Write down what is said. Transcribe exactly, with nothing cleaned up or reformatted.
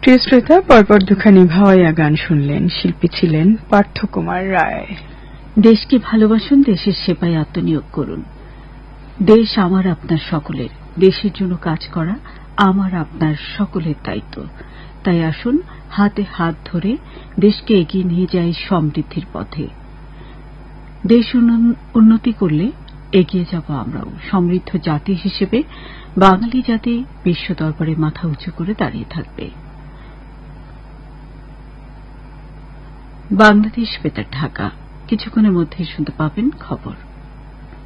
প্রিয় শ্রোতা, পরপর দুখানি ভাওয়াইয়া গান শুনলেন। শিল্পী ছিলেন পার্থকুমার রায়। দেশকে ভালোবাসুন, দেশের সেবায় আত্মনিয়োগ করুন। দেশ আমার আপনার সকলের, দেশের জন্য কাজ করা আমার আপনার সকলের দায়িত্ব। তাই আসুন হাতে হাত ধরে দেশকে এগিয়ে নিয়ে যাই সমৃদ্ধির পথে। দেশ উন্নতি করলে এগিয়ে যাব আমরাও। সমৃদ্ধ জাতি হিসেবে বাঙালি জাতি বিশ্ব দরবারে মাথা উঁচু করে দাঁড়িয়ে থাকবে। বাংলাদেশ বেতার ঢাকা। কিছুক্ষণের মধ্যেই শুনতে পাবেন খবর।